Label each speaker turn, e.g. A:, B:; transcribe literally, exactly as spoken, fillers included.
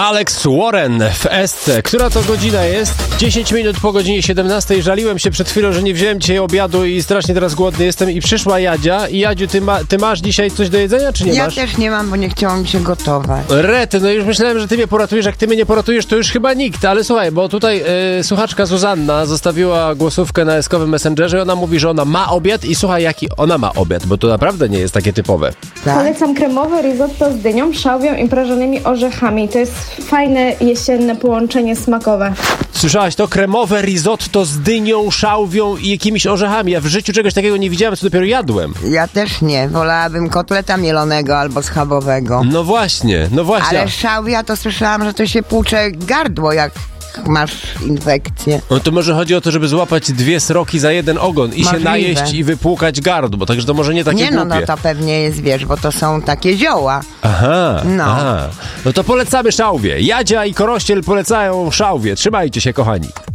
A: Alex Warren w Esce. Która to godzina jest? dziesięć minut po godzinie siedemnastej. Żaliłem się przed chwilą, że nie wziąłem dzisiaj obiadu i strasznie teraz głodny jestem. I przyszła Jadzia. I Jadziu, ty, ma, ty masz dzisiaj coś do jedzenia, czy nie
B: ja
A: masz?
B: Ja też nie mam, bo nie chciałam się gotować.
A: Rety, no już myślałem, że ty mnie poratujesz. Jak ty mnie nie poratujesz, to już chyba nikt. Ale słuchaj, bo tutaj y, słuchaczka Zuzanna zostawiła głosówkę na eskowym Messengerze i ona mówi, że ona ma obiad i słuchaj, jaki ona ma obiad, bo to naprawdę nie jest takie typowe.
C: Tak? Polecam kremowe risotto z dynią, szałwią i prażonymi orzechami. To jest fajne jesienne połączenie smakowe.
A: Słyszałaś to? Kremowe risotto z dynią, szałwią i jakimiś orzechami. Ja w życiu czegoś takiego nie widziałem, co dopiero jadłem.
B: Ja też nie. Wolałabym kotleta mielonego albo schabowego.
A: No właśnie, no właśnie.
B: Ale szałwia to słyszałam, że to się płucze gardło, jak masz infekcję.
A: No to może chodzi o to, żeby złapać dwie sroki za jeden ogon i
B: Możliwe.
A: się najeść i wypłukać gardło, także to może nie takie
B: Nie no,
A: głupie.
B: no to pewnie jest, wiesz, bo to są takie zioła.
A: Aha,
B: no.
A: Aha. No to polecamy szałwię. Jadzia i Korościel polecają szałwię. Trzymajcie się, kochani.